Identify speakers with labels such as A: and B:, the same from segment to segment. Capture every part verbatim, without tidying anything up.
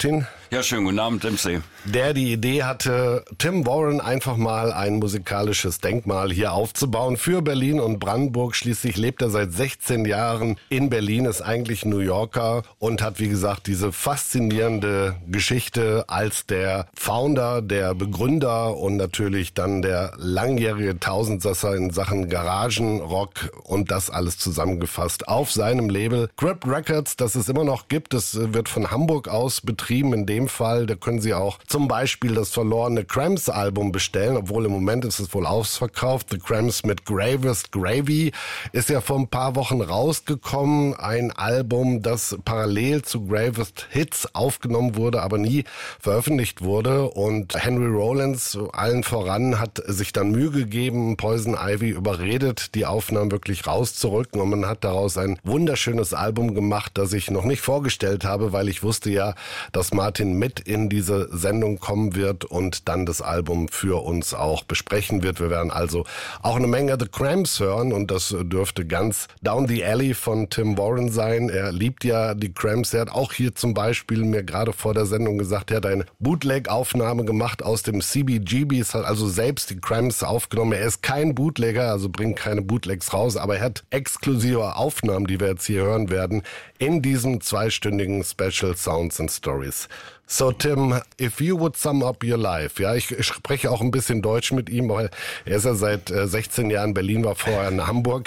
A: Martin.
B: Ja, schönen guten Abend, Dempsey.
A: Der die Idee hatte, Tim Warren einfach mal ein musikalisches Denkmal hier aufzubauen für Berlin und Brandenburg. Schließlich lebt er seit sechzehn Jahren in Berlin, ist eigentlich New Yorker und hat, wie gesagt, diese faszinierende Geschichte als der Founder, der Begründer und natürlich dann der langjährige Tausendsasser in Sachen Garagenrock und das alles zusammengefasst auf seinem Label Crypt Records, das es immer noch gibt. Es wird von Hamburg aus betrieben. In dem Fall, da können Sie auch zum Beispiel das verlorene Cramps Album bestellen, obwohl im Moment ist es wohl ausverkauft. The Cramps mit Gravest Gravy ist ja vor ein paar Wochen rausgekommen. Ein Album, das parallel zu Gravest Hits aufgenommen wurde, aber nie veröffentlicht wurde. Und Henry Rollins, allen voran, hat sich dann Mühe gegeben, Poison Ivy überredet, die Aufnahmen wirklich rauszurücken. Und man hat daraus ein wunderschönes Album gemacht, das ich noch nicht vorgestellt habe, weil ich wusste ja, dass Martin mit in diese Sendung kommen wird und dann das Album für uns auch besprechen wird. Wir werden also auch eine Menge The Cramps hören und das dürfte ganz down the alley von Tim Warren sein. Er liebt ja die Cramps. Er hat auch hier zum Beispiel mir gerade vor der Sendung gesagt, er hat eine Bootleg-Aufnahme gemacht aus dem C B G B. Es hat also selbst die Cramps aufgenommen. Er ist kein Bootlegger, also bringt keine Bootlegs raus, aber er hat exklusive Aufnahmen, die wir jetzt hier hören werden, in diesem zweistündigen Special Sounds and Stories. So Tim, if you would sum up your life, ja, ich, ich spreche auch ein bisschen Deutsch mit ihm, weil er ist ja seit äh, sechzehn Jahren in Berlin, war vorher in Hamburg.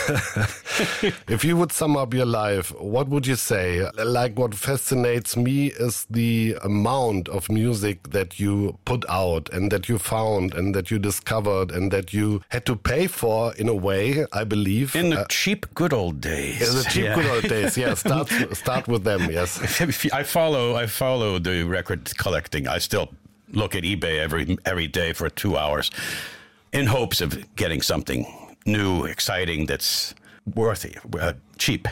A: If you would sum up your life, what would you say? Like what fascinates me is the amount of music that you put out and that you found and that you discovered and that you had to pay for in a way, I believe.
C: In the
A: uh,
C: cheap good old days.
A: In the cheap
C: yeah.
A: good old days, yeah. Start, start with them, yes.
C: I follow, I follow the record collecting. I still look at eBay every every day for two hours in hopes of getting something new, exciting, that's worthy, uh, cheap.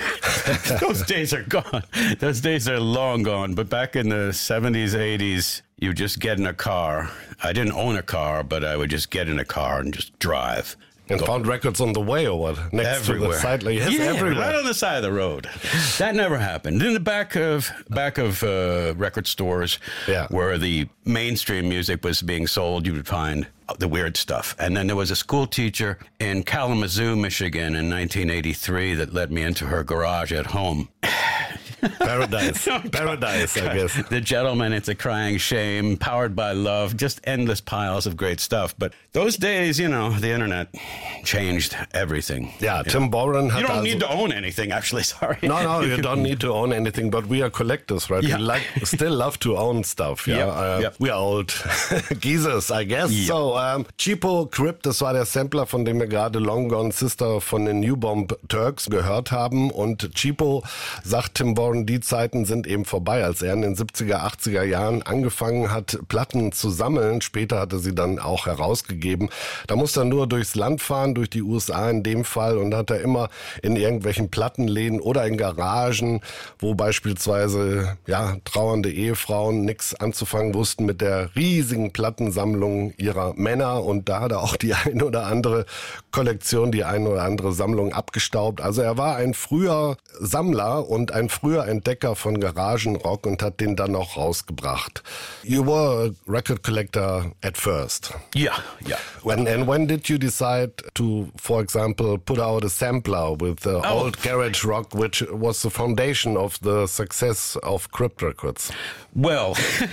C: Those days are gone. Those days are long gone. But back in the seventies, eighties, you just get in a car. I didn't own a car, but I would just get in a car and just drive.
A: And found records on the way or what? Next
C: everywhere.
A: to the side, like, yes,
C: yeah,
A: everywhere.
C: right on the side of the road. That never happened. In the back of back of uh, record stores,
A: yeah.
C: where the mainstream music was being sold, you would find the weird stuff. And then there was a school teacher in Kalamazoo, Michigan, in nineteen eighty-three that let me into her garage at home.
A: Paradise. Paradise, I guess.
C: The Gentleman, It's a Crying Shame, Powered by Love, just endless piles of great stuff. But those days, you know, the internet changed everything.
A: Yeah, Tim Warren hat
C: You don't
A: also
C: need to own anything, actually, sorry.
A: No, no, you don't need to own anything, but we are collectors, right?
C: Yeah.
A: We like, still love to own stuff, yeah.
C: Yep,
A: Uh,
C: yep.
A: We are old geezers, I guess.
C: Yep.
A: So, um, Cheapo Crypt, das war der Sampler, von dem wir gerade Long Gone Sister von den New Bomb Turks gehört haben. Und Cheapo, sagt Tim Warren, die Zeiten sind eben vorbei, als er in den siebziger, achtziger Jahren angefangen hat, Platten zu sammeln. Später hat er sie dann auch herausgegeben. Da musste er nur durchs Land fahren, durch die U S A in dem Fall, und hat er immer in irgendwelchen Plattenläden oder in Garagen, wo beispielsweise ja trauernde Ehefrauen nichts anzufangen wussten mit der riesigen Plattensammlung ihrer Männer, und da hat er auch die ein oder andere Kollektion, die ein oder andere Sammlung abgestaubt. Also er war ein früher Sammler und ein früher Entdecker von Garagenrock und hat den dann auch rausgebracht. You were a record collector at first.
C: Yeah, yeah.
A: When, and when did you decide to, for example, put out a sampler with the
C: Oh.
A: old garage rock, which was the foundation of the success of Crypt Records?
C: Well,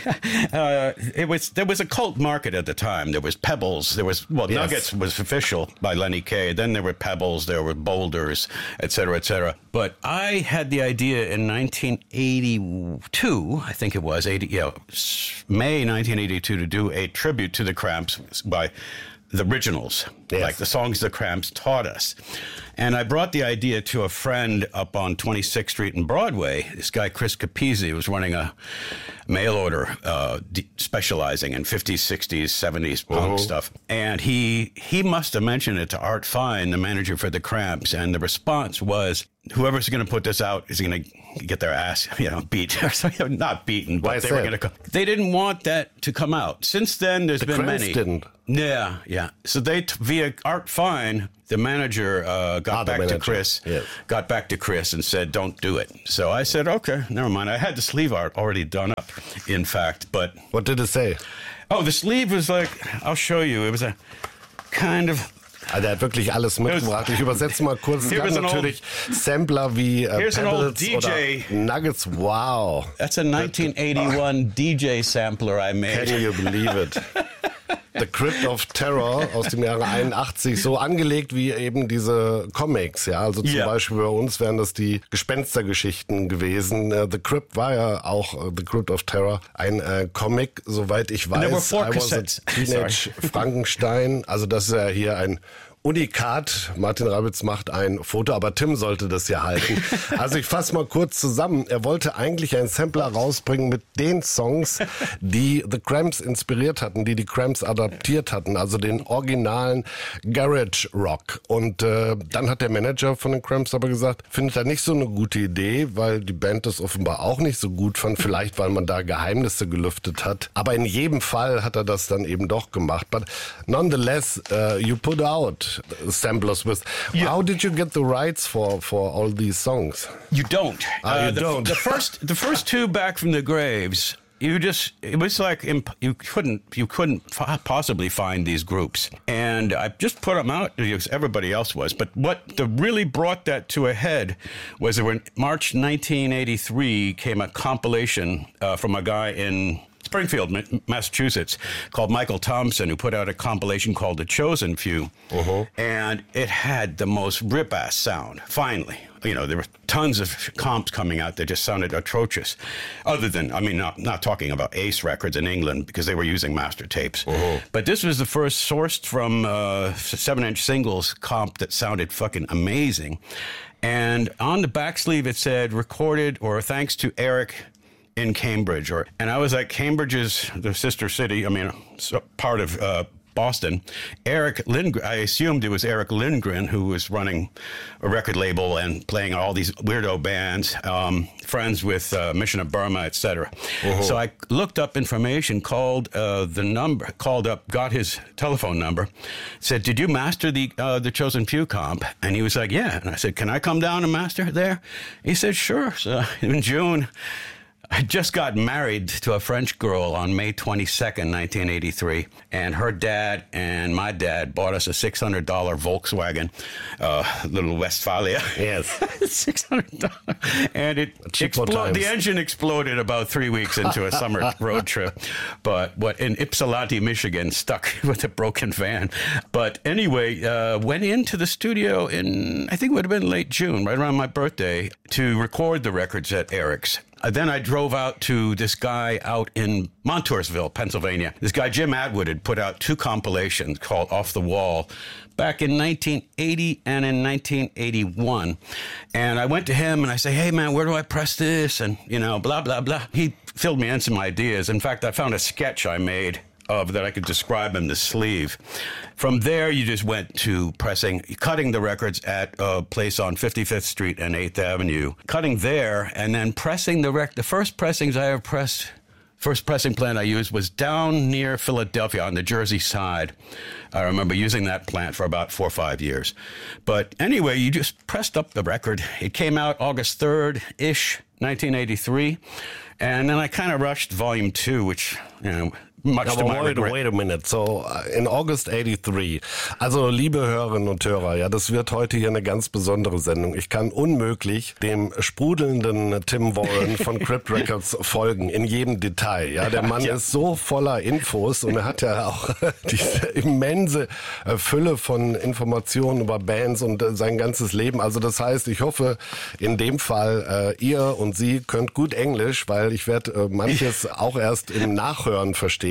C: uh, it was there was a cult market at the time. There was Pebbles. There was well,
A: Yes.
C: Nuggets was official by Lenny Kaye. Then there were Pebbles. There were Boulders, et cetera, et cetera. But I had the idea in nineteen eighty-two, I think it was eighty, yeah, May nineteen eighty-two, to do a tribute to the Cramps by the originals,
A: Yes.
C: like the songs the Cramps taught us. And I brought the idea to a friend up on twenty-sixth Street in Broadway. This guy, Chris Capizzi, was running a mail order uh, d- specializing in fifties, sixties, seventies punk
A: Uh-huh.
C: stuff. And he he must have mentioned it to Art Fine, the manager for the Cramps. And the response was, whoever's going to put this out is going to get their ass, you know, beat. Not beaten, but
A: Why
C: they were going to. They didn't want that to come out. Since then, there's
A: the
C: been
A: Cramps
C: many.
A: Didn't.
C: Yeah, yeah. So they, t- via Art Fine, the manager uh, got
A: ah,
C: back
A: manager.
C: to Chris,
A: yes.
C: got back to Chris and said, "Don't do it." So I said, "Okay, never mind." I had the sleeve art already done up, in fact, but
A: what did it say?
C: Oh, the sleeve was like, I'll show you. It was a kind of.
A: Also er hat wirklich alles mitgebracht. Ich übersetze mal kurz. Es gab natürlich old, Sampler wie äh, Pebbles oder Nuggets. Wow.
C: That's a nineteen eighty-one D J sampler I made.
A: Can you believe it? The Crypt of Terror aus dem Jahre einundachtzig, so angelegt wie eben diese Comics, ja, also zum yeah. Beispiel bei uns wären das die Gespenstergeschichten gewesen. Uh, The Crypt war ja auch uh, The Crypt of Terror, ein uh, Comic, soweit ich weiß. I was a Teenage Frankenstein, also das ist ja hier ein Unikat. Martin Rabitz macht ein Foto, aber Tim sollte das ja halten. Also ich fasse mal kurz zusammen. Er wollte eigentlich einen Sampler rausbringen mit den Songs, die The Cramps inspiriert hatten, die die Cramps adaptiert hatten, also den originalen Garage Rock. Und äh, dann hat der Manager von den Cramps aber gesagt, findet er nicht so eine gute Idee, weil die Band das offenbar auch nicht so gut fand, vielleicht weil man da Geheimnisse gelüftet hat. Aber in jedem Fall hat er das dann eben doch gemacht. But nonetheless, uh, you put out samplers with. Yeah. How did you get the rights for, for all these songs?
C: You don't.
A: Uh, you
C: uh, the,
A: don't.
C: The first, the first two, Back from the Graves, you just, it was like imp- you couldn't, you couldn't f- possibly find these groups, and I just put them out because everybody else was. But what the really brought that to a head was that when March nineteen eighty-three came a compilation uh, from a guy in Springfield, Massachusetts, called Michael Thompson, who put out a compilation called The Chosen Few. Uh-huh. And it had the most rip-ass sound, finally. You know, there were tons of comps coming out that just sounded atrocious. Other than, I mean, not, not talking about Ace Records in England, because they were using master tapes. Uh-huh. But this was the first sourced from uh, seven-inch singles comp that sounded fucking amazing. And on the back sleeve, it said, recorded, or thanks to Eric in Cambridge, or and I was like, Cambridge is the sister city. I mean, part of uh, Boston. Eric Lindgren. I assumed it was Eric Lindgren who was running a record label and playing all these weirdo bands. Um, friends with uh, Mission of Burma, et cetera. Uh-huh. So I looked up information, called uh, the number, called up, got his telephone number, said, "Did you master the uh, the Chosen Few comp?" And he was like, "Yeah." And I said, "Can I come down and master there?" He said, "Sure." So in June, I just got married to a French girl on May twenty-second, nineteen eighty-three, and her dad and my dad bought us a six hundred dollars Volkswagen, uh, little Westfalia.
A: Yes.
C: six hundred dollars. And it exploded. The engine exploded about three weeks into a summer road trip. But what in Ypsilanti, Michigan, stuck with a broken van. But anyway, uh, went into the studio in, I think it would have been late June, right around my birthday, to record the records at Eric's. Uh, then I drove out to this guy out in Montoursville, Pennsylvania. This guy, Jim Atwood, had put out two compilations called Off the Wall back in nineteen eighty and in nineteen eighty-one. And I went to him and I say, "Hey, man, where do I press this?" And, you know, blah, blah, blah. He filled me in some ideas. In fact, I found a sketch I made of that I could describe in the sleeve. From there, you just went to pressing, cutting the records at a place on fifty-fifth Street and eighth Avenue, cutting there, and then pressing the rec. The first pressings I ever pressed, first pressing plant I used was down near Philadelphia on the Jersey side. I remember using that plant for about four or five years. But anyway, you just pressed up the record. It came out August third-ish, nineteen eighty-three. And then I kind of rushed volume two, which, you know, much
A: Aber
C: to my
A: wait,
C: regret.
A: wait a minute. So, in August eighty-three. Also, liebe Hörerinnen und Hörer, ja, das wird heute hier eine ganz besondere Sendung. Ich kann unmöglich dem sprudelnden Tim Warren von Crypt Records folgen, in jedem Detail. Ja, der Mann ja. ist so voller Infos und er hat ja auch diese immense Fülle von Informationen über Bands und sein ganzes Leben. Also, das heißt, ich hoffe, in dem Fall, äh, ihr und Sie könnt gut Englisch, weil ich werde äh, manches auch erst im Nachhören verstehen.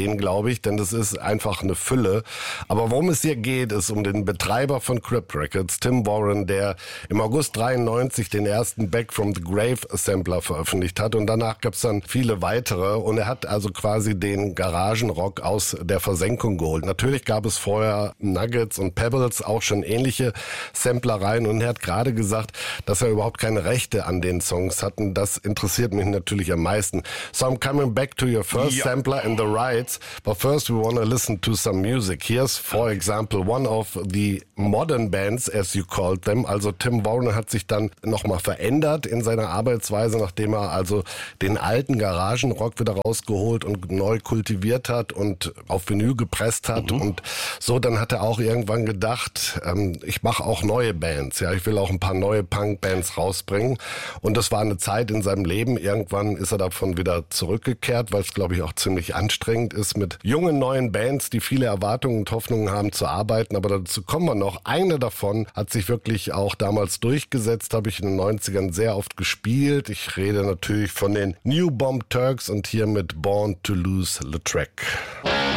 A: gehen, glaube ich, denn das ist einfach eine Fülle. Aber worum es hier geht, ist um den Betreiber von Crypt Records, Tim Warren, der im August dreiundneunzig den ersten Back from the Grave Sampler veröffentlicht hat und danach gab es dann viele weitere und er hat also quasi den Garagenrock aus der Versenkung geholt. Natürlich gab es vorher Nuggets und Pebbles, auch schon ähnliche Samplereien und er hat gerade gesagt, dass er überhaupt keine Rechte an den Songs hatten. Das interessiert mich natürlich am meisten. So I'm coming back to your first
C: ja.
A: sampler and the rights, but first we want to listen to some music. Here's, for example, one of the modern bands, as you called them. Also Tim Warren hat sich dann nochmal verändert in seiner Arbeitsweise, nachdem er also den alten Garagenrock wieder rausgeholt und neu kultiviert hat und auf Vinyl gepresst hat. Mhm. Und so, dann hat er auch irgendwann gedacht, ähm, ich mache auch neue Bands. Ja, ich will auch ein paar neue Punk-Bands rausbringen. Und das war eine Zeit in seinem Leben. Irgendwann ist er davon wieder zurückgekehrt, weil es, glaube ich, auch ziemlich anstrengend ist, mit jungen, neuen Bands, die viele Erwartungen und Hoffnungen haben, zu arbeiten. Aber dazu kommen wir noch. Eine davon hat sich wirklich auch damals durchgesetzt, habe ich in den neunzigern sehr oft gespielt. Ich rede natürlich von den New Bomb Turks und hier mit Born to Lose the Track.